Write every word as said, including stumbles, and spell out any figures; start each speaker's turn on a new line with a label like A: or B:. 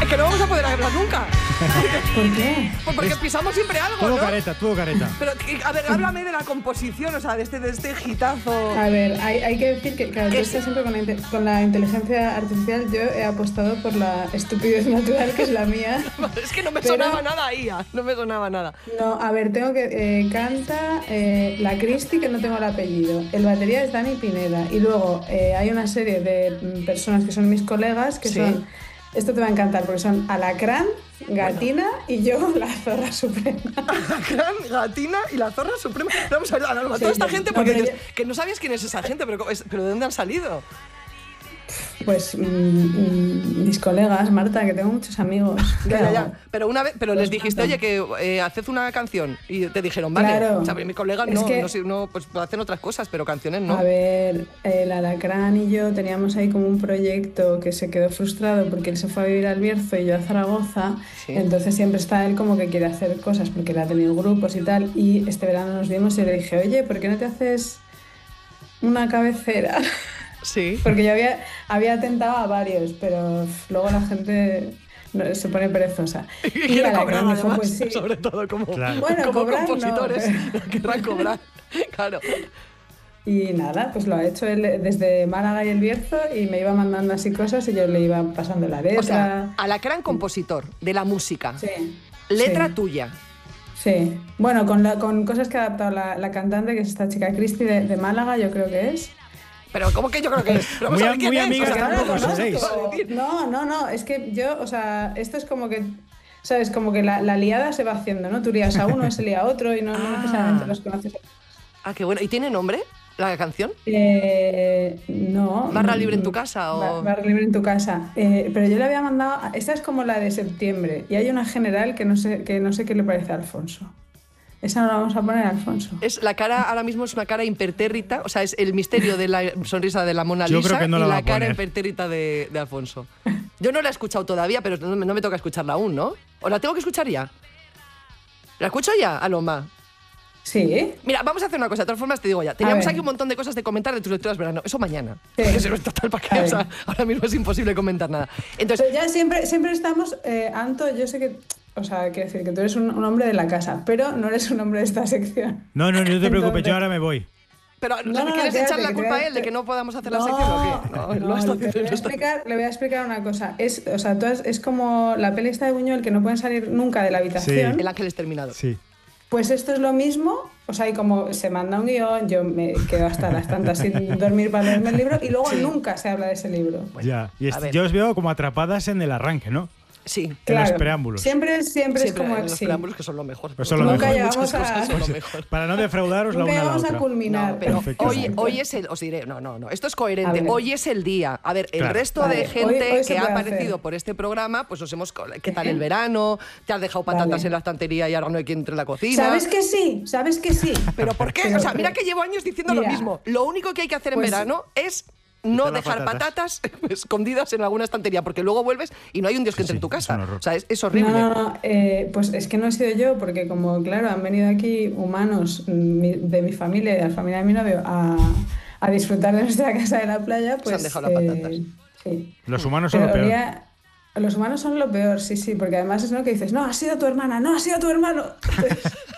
A: que no vamos a poder hablar nunca.
B: ¿Por qué?
A: Pues porque pisamos siempre algo,
C: Todo
A: ¿no?
C: careta, todo careta.
A: Pero, a ver, háblame de la composición, o sea, de este, de este hitazo.
B: A ver, hay, hay que decir que, claro, tú estás siempre con la, inte- con la inteligencia artificial. Yo he apostado por la estupidez natural, que es la mía.
A: Es que no me
B: Pero-
A: sonaba nada ahí, ya, no me sonaba nada.
B: No, a ver, tengo que... Eh, canta eh, la Cristi, que no tengo el apellido. El batería es Dani Pineda. Y luego eh, hay una serie de mm, personas que son mis colegas, que
A: Sí.
B: son... Esto te va a encantar, porque son Alacrán, Gatina y yo, la zorra suprema.
A: Alacrán, Gatina y la zorra suprema. Vamos a ver, a toda
B: Sí,
A: esta
B: sí.
A: gente,
B: No,
A: porque
B: pero
A: dices
B: yo-
A: que no sabías quién es esa gente, pero, ¿cómo es- pero ¿de dónde han salido?
B: Pues mm, mm, mis colegas, Marta, que tengo muchos amigos. ¿Qué
A: Ya, ya,
B: hago?
A: ya. Pero una vez, pero les dijiste, oye, que eh, haced una canción. Y te dijeron, vale.
B: Claro.
A: O sea, mi colega
B: Es
A: no,
B: que-
A: no, sé, no, pues hacen otras cosas, pero canciones no.
B: A ver, el Alacrán y yo teníamos ahí como un proyecto que se quedó frustrado porque él se fue a vivir al Bierzo y yo a Zaragoza.
A: Sí.
B: Entonces siempre está él como que quiere hacer cosas porque él ha tenido grupos y tal. Y este verano nos vimos y le dije, oye, ¿por qué no te haces una cabecera?
A: Sí.
B: Porque yo había, había tentado a varios, pero uf, luego la gente no- se pone perezosa.
A: Y quiere
B: Alacrán
A: cobrar,
B: dijo,
A: además,
B: pues sí.
A: sobre todo como,
C: Claro.
B: Bueno,
A: como
B: cobrar no,
A: compositores.
B: pero-
A: Querrán cobrar. Claro.
B: Y nada, pues lo ha hecho él desde Málaga y el Bierzo y me iba mandando así cosas y yo le iba pasando la letra.
A: O sea, Alacrán, compositor de la música.
B: sí.
A: Letra
B: sí,
A: tuya.
B: Sí. Bueno, con, la, con cosas que ha adaptado la, la cantante, que es esta chica Cristi de, de Málaga, yo creo que es.
A: Pero ¿cómo que yo creo que es? Pero vamos
C: Muy
A: a ver
C: am-
A: quién
C: muy
A: es.
C: amigas
A: O sea,
C: tampoco
A: no, no,
C: seréis.
A: no, no,
B: No, no, no, es que yo, o sea, esto es como que, ¿sabes? Como que la, la liada se va haciendo, ¿no? Tú lías a uno, se lía a otro y no, no
A: Ah.
B: necesariamente los conoces.
A: Ah, qué bueno. ¿Y tiene nombre la canción?
B: Eh, no.
A: ¿Barra libre en tu casa o...?
B: Ba- Barra libre en tu casa. Eh, pero yo le había mandado. Esta es como la de septiembre. Y hay una general que no sé, que no sé qué le parece a Alfonso. Esa no la vamos a poner a Alfonso.
A: Es la cara, ahora mismo es una cara impertérrita, o sea, es el misterio de la sonrisa de la Mona Lisa
C: Yo creo que no
A: y
C: la
A: la,
C: va a
A: cara
C: poner.
A: impertérrita de, de Alfonso. Yo no la he escuchado todavía, pero no, me- no me toca escucharla aún, ¿no? ¿O la tengo que escuchar ya? ¿La escucho ya, Aloma?
B: Sí.
A: Mira, vamos a hacer una cosa, de todas formas te digo ya. Teníamos
B: ver.
A: aquí un montón de cosas de comentar de tus lecturas de verano. Eso mañana.
B: Sí.
A: Porque se nos total para
B: A
A: qué, o
B: ver.
A: sea, ahora mismo es imposible comentar nada. Entonces,
B: Pero ya siempre, siempre estamos. eh, Anto, yo sé que. O sea, quiero decir que tú eres un, un hombre de la casa, pero no eres un hombre de esta sección.
C: No, no, no te preocupes,
B: Entonces-
C: yo ahora me voy.
A: pero
B: No, no, no,
A: ¿quieres
B: espérate,
A: echarle la
B: que te
A: culpa
B: voy
A: a
B: a-
A: él de que no podamos hacer la
B: No,
A: sección o qué? No,
B: no,
A: lo está
B: le,
A: haciendo,
B: voy a
A: lo está-
B: explicar, le voy a explicar una cosa. Es, o sea, tú has- es como la peli esta de Buñuel que no pueden salir nunca de la habitación.
A: El ángel es terminado.
C: Sí.
B: Pues esto es lo mismo, o sea, y como se manda un guión, yo me quedo hasta las tantas sin dormir para leerme el libro y luego nunca se habla de ese libro.
C: Ya. Y
A: a
C: es-
A: ver.
C: yo os veo como atrapadas en el arranque, ¿no?
A: Sí.
C: En los preámbulos.
B: Siempre, siempre,
A: Siempre
B: es como
A: en los
B: sí.
A: preámbulos que son lo mejor.
C: Pues son lo
B: Nunca
C: mejor.
B: llegamos
A: Muchas
B: a-
A: cosas son lo mejor.
C: Para no defraudaros la
B: Nunca
C: una a la
B: llegamos a
C: otra.
B: culminar.
A: No, pero
C: Perfectamente.
A: hoy, hoy es el. Os diré, no, no, no. Esto es
B: A
A: coherente.
B: ver.
A: Hoy es el día. A ver, el
C: Claro.
A: resto
B: Vale,
A: de
B: hoy-
A: gente
B: hoy se
A: que ha
B: puede
A: aparecido
B: hacer.
A: por este programa, pues nos hemos. ¿Qué tal el verano? ¿Te has dejado patatas
B: Vale.
A: en la estantería y ahora no hay quien entre en la cocina?
B: ¿Sabes que sí? ¿Sabes que sí?
A: ¿Pero por qué?
B: Pero-
A: O sea, mira que llevo años diciendo lo
B: Mira.
A: mismo. Lo único que hay que hacer en
B: Pues-
A: verano es no
C: Quitar las
A: dejar
C: patatas.
A: patatas escondidas en alguna estantería, porque luego vuelves y no hay un Dios que entre
C: sí,
A: en tu
C: es
A: casa.
C: un horror.
A: O sea, es, es horrible.
B: No, no, no. eh, pues es que no he sido yo, porque como, claro, han venido aquí humanos mm, mi- de mi familia y de la familia de mi novio a, a disfrutar de nuestra casa de la playa, pues...
A: han dejado las patatas.
B: Sí.
C: Los humanos son
B: Pero
C: lo peor.
B: olía- Los humanos son lo peor, sí, sí, porque además es lo que dices, no, ha sido tu hermana, no, ha sido tu hermano.